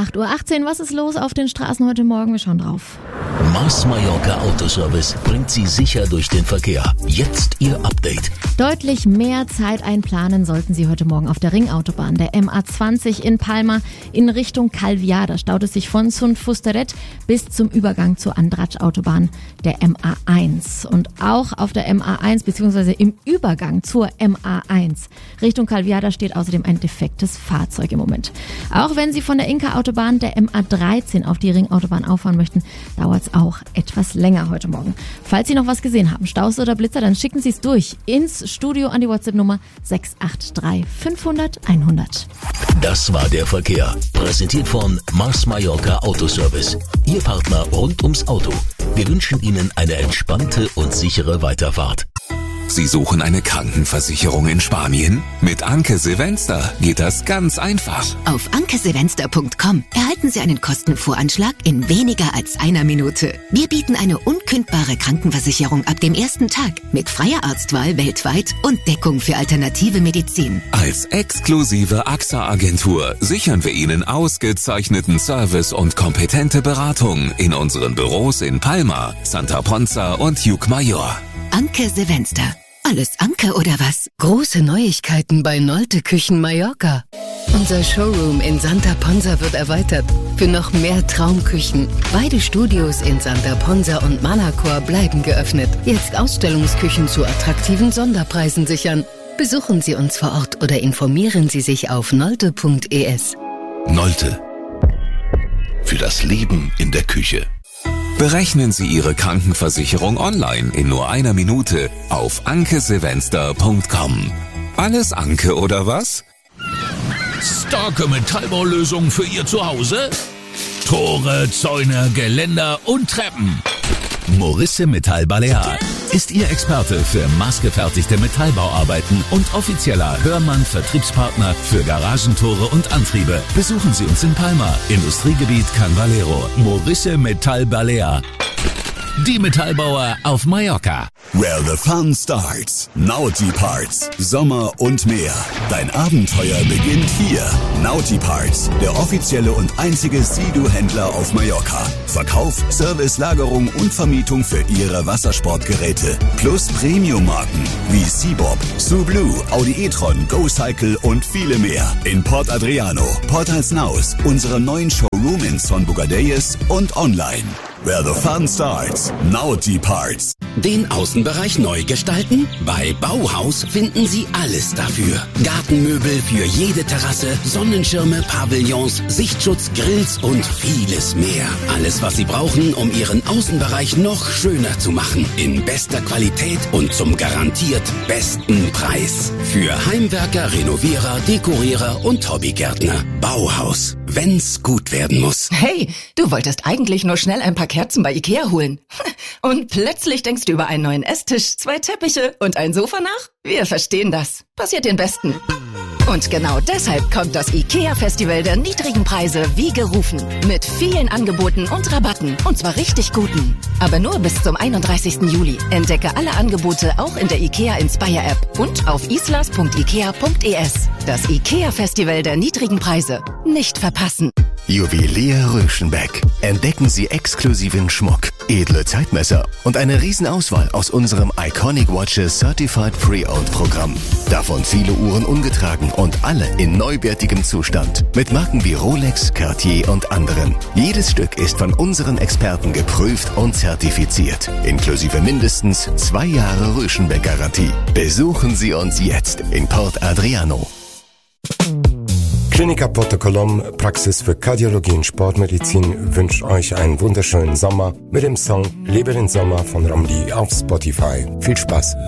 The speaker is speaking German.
8:18 Uhr, was ist los auf den Straßen heute Morgen? Wir schauen drauf. Mars Mallorca Autoservice bringt Sie sicher durch den Verkehr. Jetzt Ihr Update. Deutlich mehr Zeit einplanen sollten Sie heute Morgen auf der Ringautobahn, der MA20 in Palma in Richtung Calvià. Da staut es sich von Son Fusteret bis zum Übergang zur Andratx-Autobahn, der MA1. Und auch auf der MA1 bzw. im Übergang zur MA1 Richtung Calvià, da steht außerdem ein defektes Fahrzeug im Moment. Auch wenn Sie von der Inka-Autobahn, der MA13 auf die Ringautobahn auffahren möchten, dauert es auch etwas länger heute Morgen. Falls Sie noch was gesehen haben, Staus oder Blitzer, dann schicken Sie es durch ins Studio an die WhatsApp-Nummer 683 500 100. Das war der Verkehr. Präsentiert von Mars Mallorca Autoservice. Ihr Partner rund ums Auto. Wir wünschen Ihnen eine entspannte und sichere Weiterfahrt. Sie suchen eine Krankenversicherung in Spanien? Mit Anke Silvester geht das ganz einfach. Auf ankesilvester.com erhalten Sie einen Kostenvoranschlag in weniger als einer Minute. Wir bieten eine unkündbare Krankenversicherung ab dem ersten Tag mit freier Arztwahl weltweit und Deckung für alternative Medizin. Als exklusive AXA-Agentur sichern wir Ihnen ausgezeichneten Service und kompetente Beratung in unseren Büros in Palma, Santa Ponza und Llucmajor. Anke Silvester. Alles Anke oder was? Große Neuigkeiten bei Nolte Küchen Mallorca. Unser Showroom in Santa Ponza wird erweitert für noch mehr Traumküchen. Beide Studios in Santa Ponza und Manacor bleiben geöffnet. Jetzt Ausstellungsküchen zu attraktiven Sonderpreisen sichern. Besuchen Sie uns vor Ort oder informieren Sie sich auf nolte.es. Nolte. Für das Leben in der Küche. Berechnen Sie Ihre Krankenversicherung online in nur einer Minute auf ankesilvester.com. Alles Anke oder was? Starke Metallbaulösung für Ihr Zuhause? Tore, Zäune, Geländer und Treppen. Morisse Metall Balear ist Ihr Experte für maßgefertigte Metallbauarbeiten und offizieller Hörmann-Vertriebspartner für Garagentore und Antriebe. Besuchen Sie uns in Palma, Industriegebiet Can Valero. Morisse Metall Balear. Die Metallbauer auf Mallorca. Where the fun starts. Naughty Parts. Sommer und mehr. Dein Abenteuer beginnt hier. Naughty Parts, der offizielle und einzige Sea-Doo-Händler auf Mallorca. Verkauf, Service, Lagerung und Vermietung für Ihre Wassersportgeräte. Plus Premium-Marken wie Seabob, Sublue, Audi e-tron, GoCycle und viele mehr. In Port Adriano, Port Alsnaus, unserem neuen Showroom in Son Bogadelles und online. Where the fun starts. Naughty Parts. Den Außenbereich neu gestalten? Bei Bauhaus finden Sie alles dafür. Gartenmöbel für jede Terrasse, Sonnenschirme, Pavillons, Sichtschutz, Grills und vieles mehr. Alles, was Sie brauchen, um Ihren Außenbereich noch schöner zu machen. In bester Qualität und zum garantiert besten Preis. Für Heimwerker, Renovierer, Dekorierer und Hobbygärtner. Bauhaus. Wenn's gut werden muss. Hey, du wolltest eigentlich nur schnell ein paar Kerzen bei Ikea holen. Und plötzlich denkst du über einen neuen Esstisch, 2 Teppiche und ein Sofa nach? Wir verstehen das. Passiert den Besten. Und genau deshalb kommt das IKEA-Festival der niedrigen Preise wie gerufen. Mit vielen Angeboten und Rabatten. Und zwar richtig guten. Aber nur bis zum 31. Juli. Entdecke alle Angebote auch in der IKEA Inspire-App und auf islas.ikea.es. Das IKEA-Festival der niedrigen Preise. Nicht verpassen. Juwelier Röschenbeck. Entdecken Sie exklusiven Schmuck, edle Zeitmesser und eine Riesenauswahl aus unserem Iconic Watches Certified Pre-Owned Programm. Davon viele Uhren ungetragen und alle in neuwertigem Zustand. Mit Marken wie Rolex, Cartier und anderen. Jedes Stück ist von unseren Experten geprüft und zertifiziert. Inklusive mindestens 2 Jahre Röschenbeck-Garantie. Besuchen Sie uns jetzt in Port Adriano. Klinika Porto Colom, Praxis für Kardiologie und Sportmedizin, wünscht euch einen wunderschönen Sommer mit dem Song Lebe den Sommer von Ramli auf Spotify. Viel Spaß!